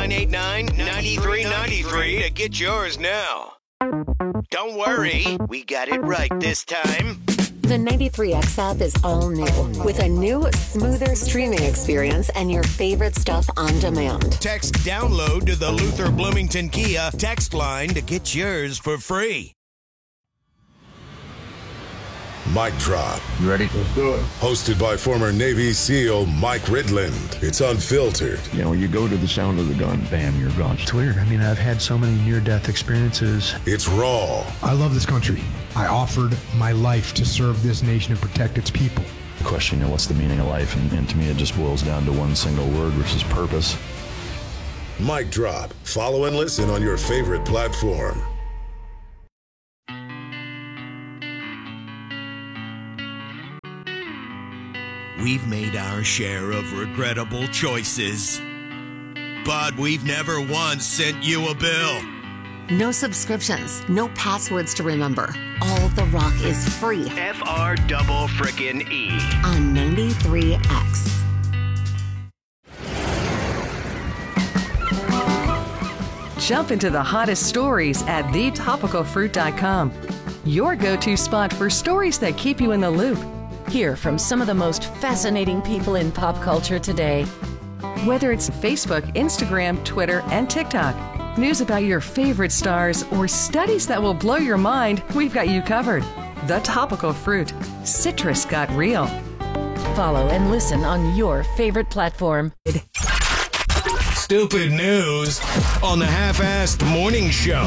989-9393 to get yours now. Don't worry, we got it right this time. The 93X app is all new, with a new, smoother streaming experience and your favorite stuff on demand. Text download to the Luther Bloomington Kia text line to get yours for free. Mic Drop. You ready? Let's do it. Hosted by former Navy SEAL Mike Ridland. It's unfiltered. You know, you go to the sound of the gun, bam, you're gone. It's weird. I mean, I've had so many near-death experiences. It's raw. I love this country. I offered my life to serve this nation and protect its people. Question, you know, what's the meaning of life? And to me, it just boils down to one single word, which is purpose. Mic Drop. Follow and listen on your favorite platform. We've made our share of regrettable choices, but we've never once sent you a bill. No subscriptions, no passwords to remember. All the rock is free FR-double-frickin-E on 93X. Jump into the hottest stories at thetopicalfruit.com. Your go-to spot for stories that keep you in the loop. Hear from some of the most fascinating people in pop culture today. Whether it's Facebook, Instagram, Twitter, and TikTok, news about your favorite stars, or studies that will blow your mind, we've got you covered. The Topical Fruit. Citrus got real. Follow and listen on your favorite platform. Stupid news on the Half-Assed Morning Show.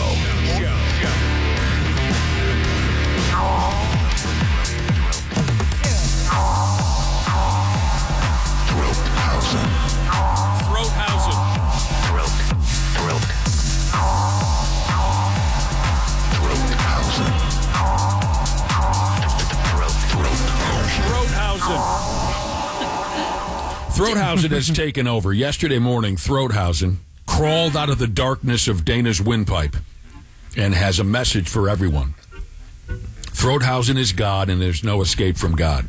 Throathausen has taken over. Yesterday morning, Throathausen crawled out of the darkness of Dana's windpipe and has a message for everyone. Throathausen is God, and there's no escape from God.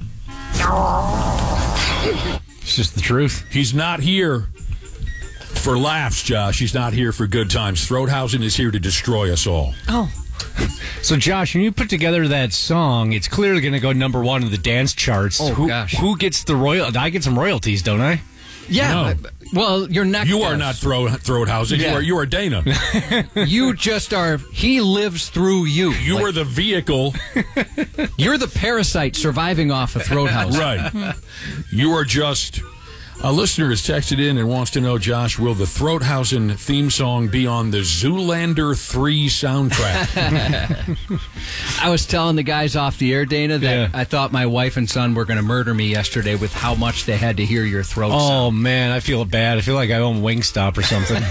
It's just the truth. He's not here for laughs, Josh. He's not here for good times. Throathausen is here to destroy us all. Oh. So, Josh, when you put together that song, it's clearly going to go number one in the dance charts. Oh, gosh. Who gets the royal? I get some royalties, don't I? Yeah. No. Well, you're not. You are not Throathausen. Yeah. You are Dana. You just are. He lives through you. You are the vehicle. You're the parasite surviving off of Throathausen. Right. You are just... A listener has texted in and wants to know, Josh, will the Throathausen theme song be on the Zoolander 3 soundtrack? I was telling the guys off the air, Dana, that I thought my wife and son were going to murder me yesterday with how much they had to hear your throat sound. Oh, man, I feel bad. I feel like I own Wingstop or something.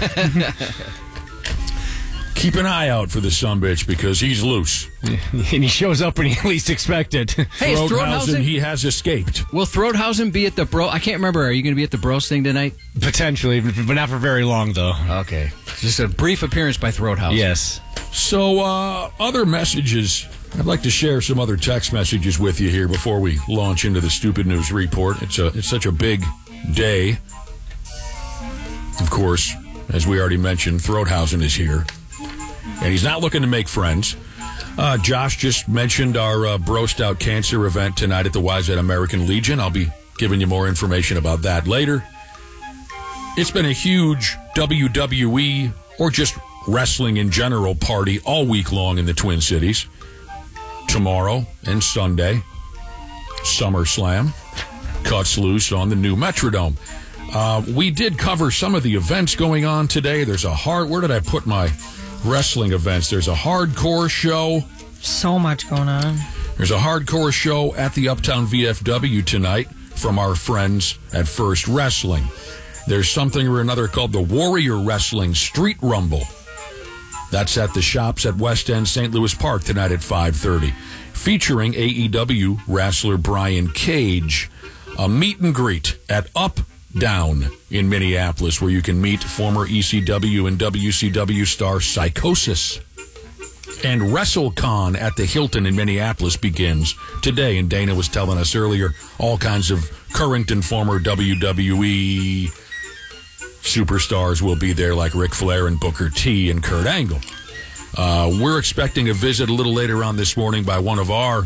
Keep an eye out for the sumbitch because he's loose. And he shows up when you least expect it. Hey, Throathausen, he has escaped. Will Throathausen be at the I can't remember. Are you going to be at the Bros thing tonight? Potentially, but not for very long, though. Okay. Just a brief appearance by Throathausen. Yes. So, other messages. I'd like to share some other text messages with you here before we launch into the Stupid News Report. It's such a big day. Of course, as we already mentioned, Throathausen is here. And he's not looking to make friends. Josh just mentioned our Bro Stout Cancer event tonight at the Wise-Ed American Legion. I'll be giving you more information about that later. It's been a huge WWE, or just wrestling in general, party all week long in the Twin Cities. Tomorrow and Sunday, SummerSlam cuts loose on the new Metrodome. We did cover some of the events going on today. There's where did I put my wrestling events? There's a hardcore show. So much going on. There's a hardcore show at the Uptown VFW tonight from our friends at First Wrestling. There's something or another called the Warrior Wrestling Street Rumble. That's at the shops at West End St. Louis Park tonight at 5:30. Featuring AEW wrestler Brian Cage. A meet and greet at Up Down in Minneapolis, where you can meet former ECW and WCW star Psychosis. And WrestleCon at the Hilton in Minneapolis begins today. And Dana was telling us earlier all kinds of current and former WWE superstars will be there, like Ric Flair and Booker T and Kurt Angle. We're expecting a visit a little later on this morning by one of our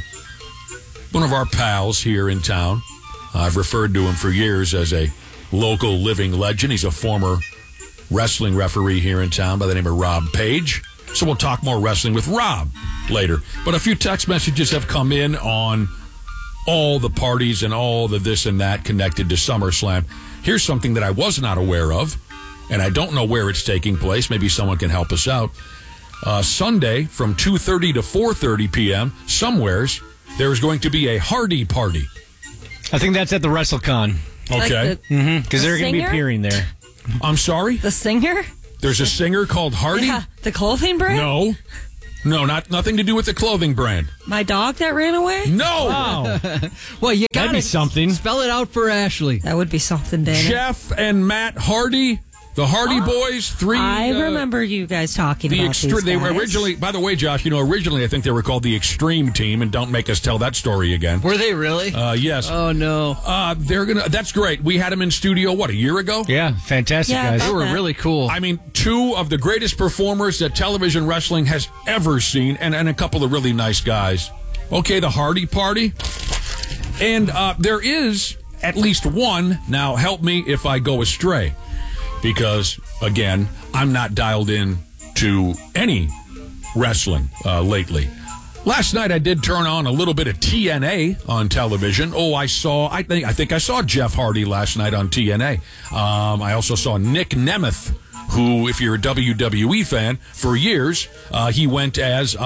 pals here in town. I've referred to him for years as a local living legend. He's a former wrestling referee here in town by the name of Rob Page. So we'll talk more wrestling with Rob later. But a few text messages have come in on all the parties and all the this and that connected to SummerSlam. Here's something that I was not aware of, and I don't know where it's taking place. Maybe someone can help us out. Sunday from 2:30 to 4:30 p.m., somewheres, there is going to be a Hardy party. I think that's at the WrestleCon. Okay. Because they're going to be appearing there. I'm sorry? The singer? There's a singer called Hardy? Yeah, the clothing brand? No, nothing to do with the clothing brand. My dog that ran away? No! Oh. Well, you That'd be something. Spell it out for Ashley. That would be something, Dana. Jeff and Matt Hardy, the Hardy Boys, three. I remember you guys talking about these guys. They were originally, by the way, Josh, originally I think they were called the Extreme Team, and don't make us tell that story again. Were they really? Yes. Oh, no. That's great. We had them in studio, a year ago? Yeah, fantastic guys. They were really cool. I mean, two of the greatest performers that television wrestling has ever seen, and a couple of really nice guys. Okay, the Hardy Party. And there is at least one, now help me if I go astray, because, again, I'm not dialed in to any wrestling lately. Last night I did turn on a little bit of TNA on television. I think I saw Jeff Hardy last night on TNA. I also saw Nick Nemeth, who, if you're a WWE fan, for years, he went as...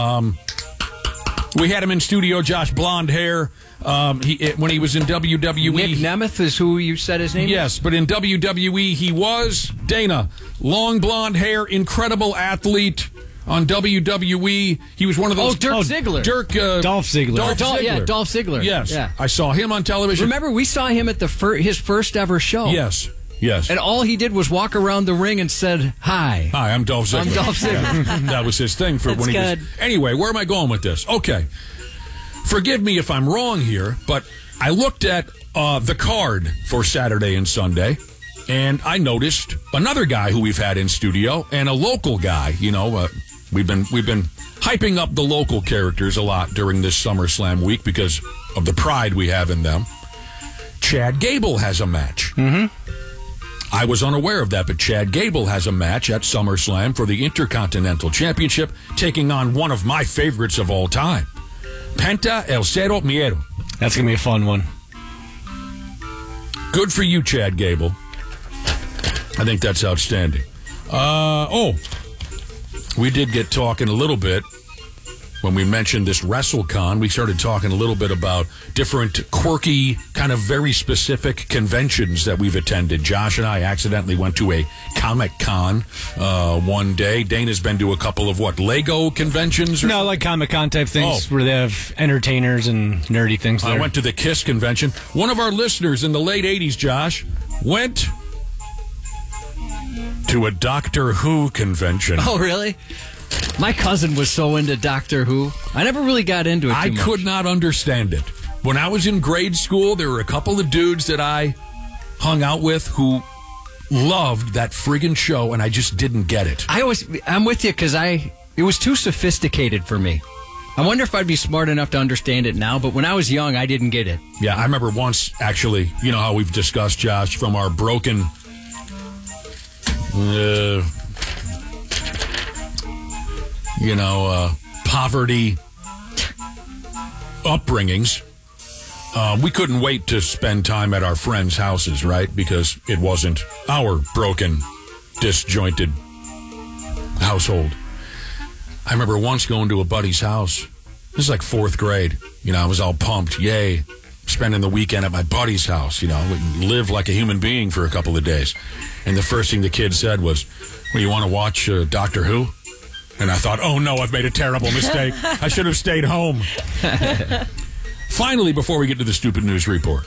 we had him in studio, Josh, blonde hair. When he was in WWE... Nick Nemeth is who you said his name is? Yes, but in WWE he was, Dana, long blonde hair, incredible athlete. On WWE, he was one of those... Dirk Ziggler. Dolph Ziggler. Dolph Ziggler. Yes, yeah. I saw him on television. Remember, we saw him at his first ever show. Yes. And all he did was walk around the ring and said, "Hi, I'm Dolph Ziggler." I'm Dolph Ziggler. That was his thing for when he was... Anyway, where am I going with this? Okay. Forgive me if I'm wrong here, but I looked at the card for Saturday and Sunday, and I noticed another guy who we've had in studio and a local guy. We've been hyping up the local characters a lot during this SummerSlam week because of the pride we have in them. Chad Gable has a match. Mm-hmm. I was unaware of that, but Chad Gable has a match at SummerSlam for the Intercontinental Championship, taking on one of my favorites of all time, Penta El Cero Miedo. That's going to be a fun one. Good for you, Chad Gable. I think that's outstanding. We did get talking a little bit when we mentioned this WrestleCon. We started talking a little bit about different quirky, kind of very specific conventions that we've attended. Josh and I accidentally went to a Comic-Con one day. Dana's been to a couple of, Lego conventions? No, like Comic-Con type things where they have entertainers and nerdy things there. I went to the KISS convention. One of our listeners in the late 80s, Josh, went to a Doctor Who convention. Oh, really? My cousin was so into Doctor Who. I never really got into it too much. I could not understand it. When I was in grade school, there were a couple of dudes that I hung out with who loved that friggin' show, and I just didn't get it. I'm with you because it was too sophisticated for me. I wonder if I'd be smart enough to understand it now, but when I was young, I didn't get it. Yeah, I remember once, actually, you know how we've discussed, Josh, from our broken... poverty upbringings. We couldn't wait to spend time at our friends' houses, right? Because it wasn't our broken, disjointed household. I remember once going to a buddy's house. This is like 4th grade. I was all pumped. Yay. Spending the weekend at my buddy's house. Live like a human being for a couple of days. And the first thing the kid said was, "Well, you want to watch Doctor Who?" And I thought, oh no, I've made a terrible mistake. I should have stayed home. Finally, before we get to the stupid news report,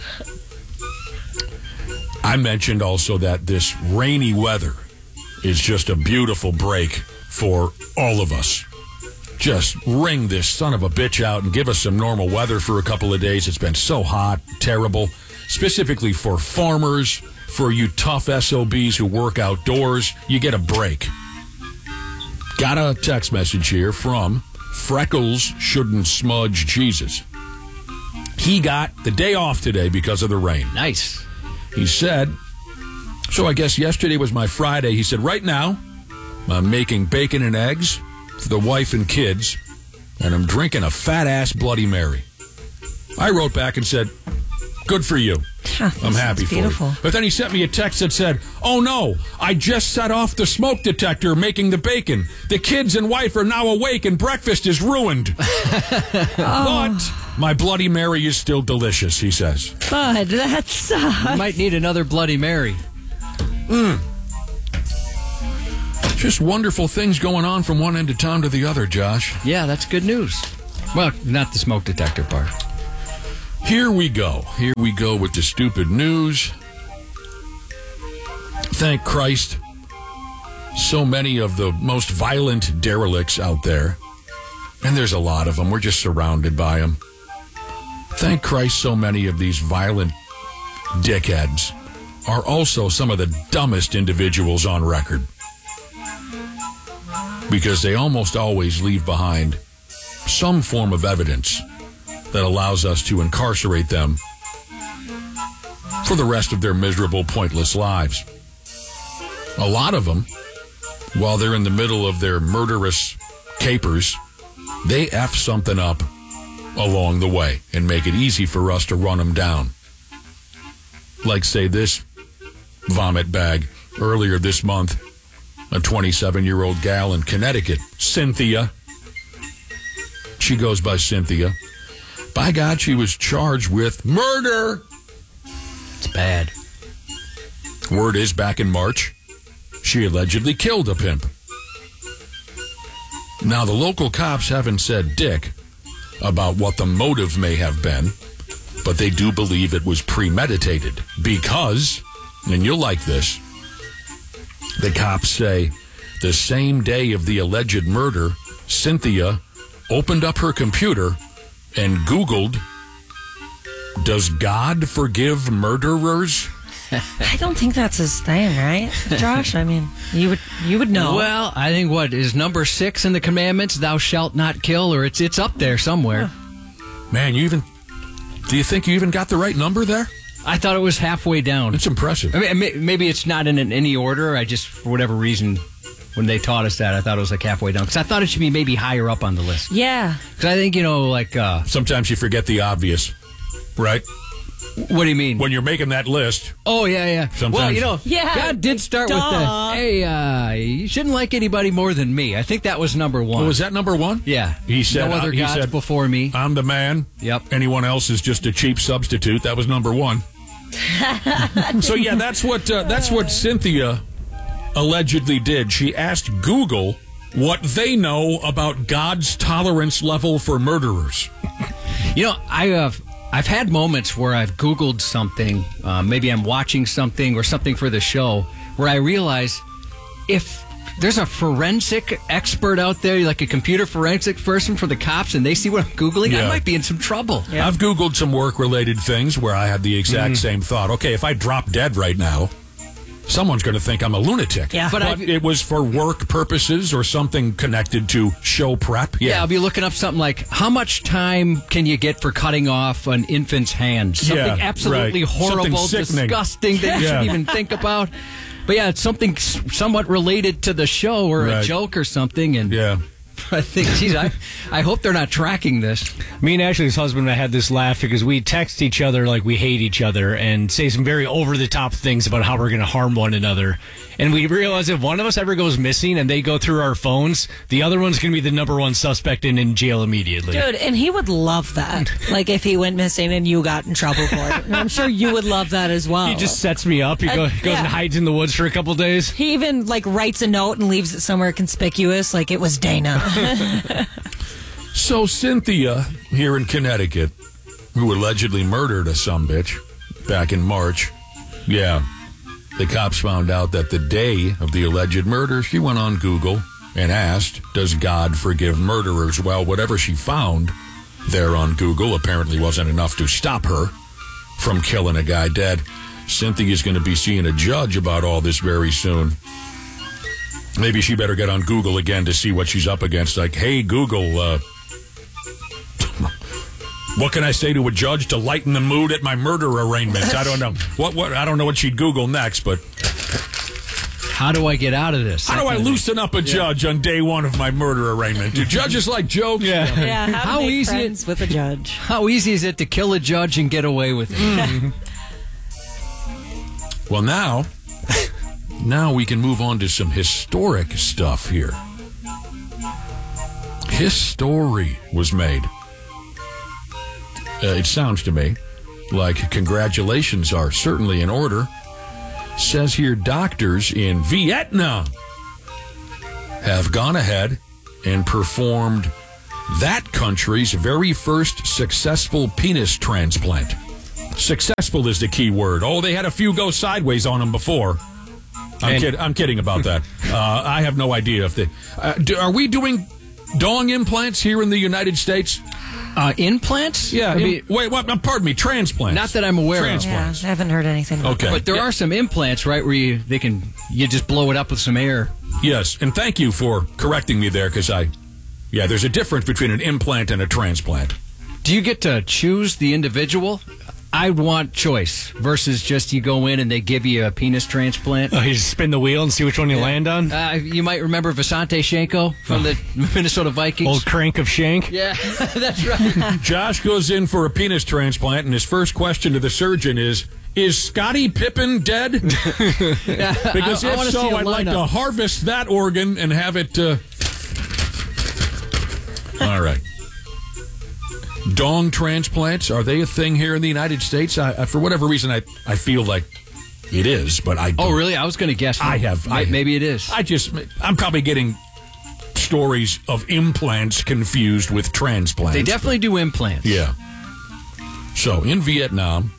I mentioned also that this rainy weather is just a beautiful break for all of us. Just wring this son of a bitch out and give us some normal weather for a couple of days. It's been so hot, terrible, specifically for farmers, for you tough SOBs who work outdoors. You get a break. Got a text message here from Freckles Shouldn't Smudge Jesus. He got the day off today because of the rain. Nice. He said, so I guess yesterday was my Friday. He said, right now, I'm making bacon and eggs for the wife and kids, and I'm drinking a fat-ass Bloody Mary. I wrote back and said, good for you. I'm happy for you. But then he sent me a text that said, oh no, I just set off the smoke detector making the bacon. The kids and wife are now awake and breakfast is ruined. But my Bloody Mary is still delicious, he says. Bud, that sucks. You might need another Bloody Mary. Just wonderful things going on from one end of town to the other, Josh. Yeah, that's good news. Well, not the smoke detector part. Here we go. Here we go with the stupid news. Thank Christ. So many of the most violent derelicts out there, and there's a lot of them. We're just surrounded by them. Thank Christ, so many of these violent dickheads are also some of the dumbest individuals on record. Because they almost always leave behind some form of evidence that allows us to incarcerate them for the rest of their miserable, pointless lives. A lot of them, while they're in the middle of their murderous capers, they F something up along the way and make it easy for us to run them down. Like, say, this vomit bag earlier this month, a 27-year-old gal in Connecticut, Cynthia. She goes by Cynthia. By God, she was charged with murder. It's bad. Word is, back in March, she allegedly killed a pimp. Now, the local cops haven't said dick about what the motive may have been, but they do believe it was premeditated because, and you'll like this, the cops say the same day of the alleged murder, Cynthia opened up her computer and Googled, does God forgive murderers? I don't think that's his thing, right, Josh? I mean, you would know. Well, I think what is number 6 in the commandments, thou shalt not kill, or it's up there somewhere. Man, do you think you even got the right number there? I thought it was halfway down. It's impressive. I mean, maybe it's not in any order. I just, for whatever reason, when they taught us that, I thought it was like halfway down. Because I thought it should be maybe higher up on the list. Yeah. Because I think, sometimes you forget the obvious, right? What do you mean? When you're making that list. Oh, yeah. Sometimes. Well, God did start with you shouldn't like anybody more than me. I think that was number 1. Oh, was that number 1? Yeah. He said, no other gods before me. I'm the man. Yep. Anyone else is just a cheap substitute. That was number 1. So, yeah, that's what Cynthia allegedly did. She asked Google what they know about God's tolerance level for murderers. I've had moments where I've Googled something, maybe I'm watching something or something for the show, where I realize if there's a forensic expert out there, like a computer forensic person for the cops, and they see what I'm Googling, I might be in some trouble. Yeah. I've Googled some work-related things where I had the exact same thought. Okay, if I drop dead right now, someone's going to think I'm a lunatic. Yeah. But it was for work purposes or something connected to show prep. Yeah, I'll be looking up something like, how much time can you get for cutting off an infant's hand? Something absolutely horrible, something disgusting that you shouldn't even think about. But yeah, it's something somewhat related to the show or a joke or something. And I think, geez, I hope they're not tracking this. Me and Ashley's husband and I had this laugh because we text each other like we hate each other and say some very over-the-top things about how we're going to harm one another. And we realize if one of us ever goes missing and they go through our phones, the other one's going to be the number 1 suspect and in jail immediately. Dude, and he would love that. Like if he went missing and you got in trouble for it. And I'm sure you would love that as well. He just sets me up. He goes and hides in the woods for a couple days. He even writes a note and leaves it somewhere conspicuous like it was Dana. So Cynthia here in Connecticut, who allegedly murdered a sumbitch back in March, the cops found out that the day of the alleged murder, she went on Google and asked, does God forgive murderers? Well, whatever she found there on Google apparently wasn't enough to stop her from killing a guy dead. Cynthia's going to be seeing a judge about all this very soon. Maybe she better get on Google again to see what she's up against. Like, hey, Google, what can I say to a judge to lighten the mood at my murder arraignment? I don't know. I don't know what she'd Google next, but... How do I get out of this? How do I loosen up a judge on day one of my murder arraignment? Do judges like jokes? Yeah, how easy friends with a judge. How easy is it to kill a judge and get away with it? Well, now we can move on to some historic stuff here. History was made. It sounds to me like congratulations are certainly in order. Says here, doctors in Vietnam have gone ahead and performed that country's very first successful penis transplant. Successful is the key word. Oh, they had a few go sideways on them before. I'm kidding about that. I have no idea if they... are we doing dong implants here in the United States? Implants? Yeah. Pardon me. Transplants. Not that I'm aware of. Transplants. Yeah, I haven't heard anything about that. But there are some implants, right, where you just blow it up with some air. Yes, and thank you for correcting me there, because there's a difference between an implant and a transplant. Do you get to choose the individual? I want choice versus just you go in and they give you a penis transplant. Oh, you just spin the wheel and see which one you land on? You might remember Visante Shenko from the Minnesota Vikings. Old crank of Shank? Yeah, that's right. Josh goes in for a penis transplant, and his first question to the surgeon is Scottie Pippen dead? Because if so, I'd like to harvest that organ and have it... All right. Dong transplants, are they a thing here in the United States? For whatever reason, I feel like it is, but I don't. Oh, really? I was going to guess. Maybe it is. I'm probably getting stories of implants confused with transplants. They definitely do implants. Yeah. So, in Vietnam...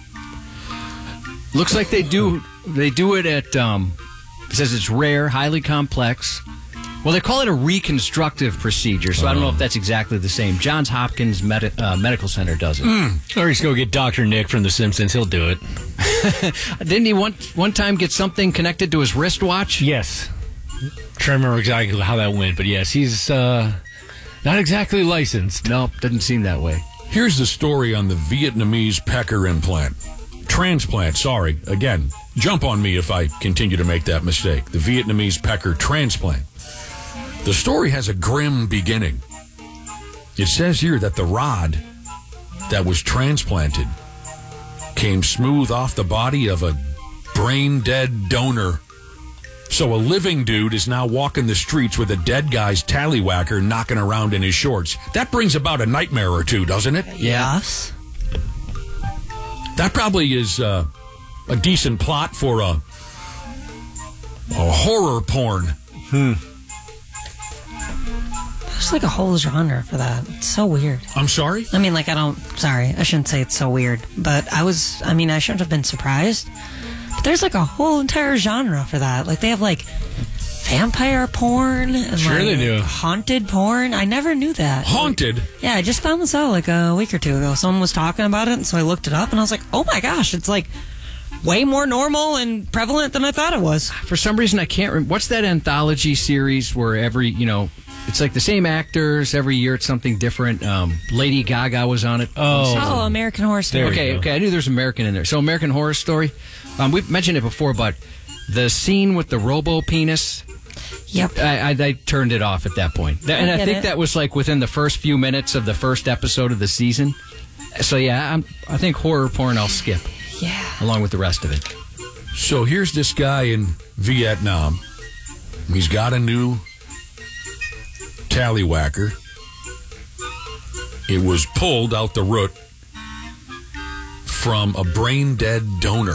Looks like they do it at... it says it's rare, highly complex... Well, they call it a reconstructive procedure, so I don't know if that's exactly the same. Johns Hopkins Medical Center does it. Or he's go get Dr. Nick from The Simpsons. He'll do it. Didn't he one time get something connected to his wristwatch? Yes. I'm trying to remember exactly how that went, but yes, he's not exactly licensed. No, doesn't seem that way. Here's the story on the Vietnamese pecker implant. Transplant, sorry. Again, jump on me if I continue to make that mistake. The Vietnamese pecker transplant. The story has a grim beginning. It says here that the rod that was transplanted came smooth off the body of a brain-dead donor. So a living dude is now walking the streets with a dead guy's tallywhacker knocking around in his shorts. That brings about a nightmare or two, doesn't it? Yes. That probably is a decent plot for a horror porn. There's like a whole genre for that. It's so weird. I'm sorry? I mean, I shouldn't say it's so weird, but I shouldn't have been surprised. But there's like a whole entire genre for that. Like they have like vampire porn and they do. Haunted porn. I never knew that. Haunted? Yeah, I just found this out like a week or two ago. Someone was talking about it, and so I looked it up, and I was like, oh my gosh, it's like way more normal and prevalent than I thought it was. For some reason, I can't remember. What's that anthology series where it's like the same actors every year. It's something different. Lady Gaga was on it. Oh, American Horror Story. Okay. I knew there was American in there. So American Horror Story. We've mentioned it before, but the scene with the robo penis. Yep. I turned it off at that point. And I think that was like within the first few minutes of the first episode of the season. So yeah, I think horror porn I'll skip. Yeah. Along with the rest of it. So here's this guy in Vietnam. He's got a new tallywhacker. It was pulled out the root from a brain-dead donor.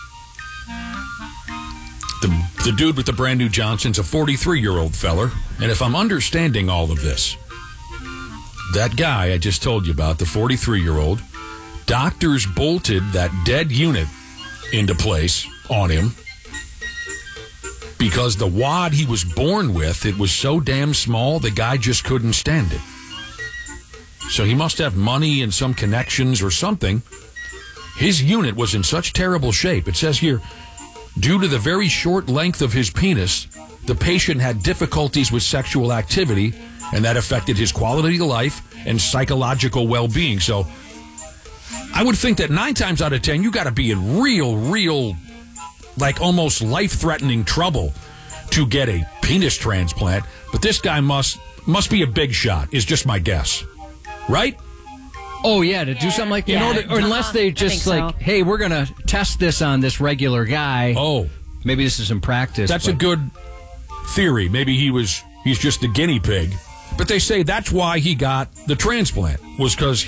The dude with the brand new Johnson's a 43-year-old feller. And if I'm understanding all of this, that guy I just told you about, the 43-year-old, doctors bolted that dead unit into place on him because the wad he was born with, it was so damn small, the guy just couldn't stand it. So he must have money and some connections or something his unit was in such terrible shape. It says here, due to the very short length of his penis, the patient had difficulties with sexual activity, and that affected his quality of life and psychological well-being. So I would think that 9 times out of 10, you got to be in real, like almost life-threatening trouble to get a penis transplant. But this guy must be a big shot, is just my guess. Right? Oh, yeah, to do something like that. Or unless they just like, hey, we're going to test this on this regular guy. Oh. Maybe this is in practice. That's a good theory. Maybe he's just a guinea pig. But they say that's why he got the transplant, was because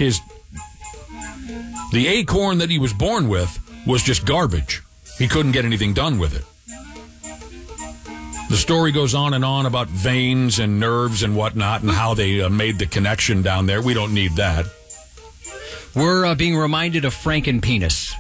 the acorn that he was born with was just garbage. He couldn't get anything done with it. The story goes on and on about veins and nerves and whatnot and how they made the connection down there. We don't need that. We're being reminded of Frankenpenis.